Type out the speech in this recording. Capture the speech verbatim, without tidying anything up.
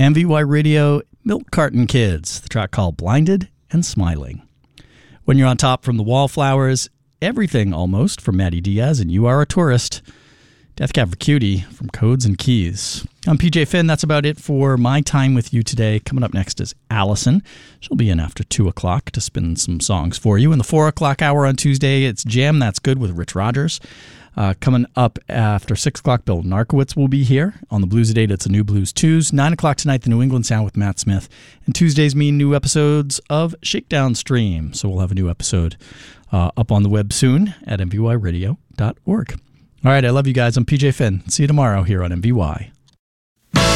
M V Y Radio, Milk Carton Kids, the track called Blinded and Smiling. When You're on Top from the Wallflowers, Everything Almost from Maddie Diaz and You Are a Tourist. Death Cab for Cutie from Codes and Keys. I'm P J Finn. That's about it for my time with you today. Coming up next is Allison. She'll be in after two o'clock to spin some songs for you. In the four o'clock hour on Tuesday, it's Jam That's Good with Rich Rogers. Uh, coming up after six o'clock, Bill Narkowitz will be here. On the Blues at eight, it's a New Blues Tues. nine o'clock tonight, the New England Sound with Matt Smith. And Tuesdays mean new episodes of Shakedown Stream. So we'll have a new episode uh, up on the web soon at m v y radio dot org. All right, I love you guys. I'm P J Finn. See you tomorrow here on M V Y.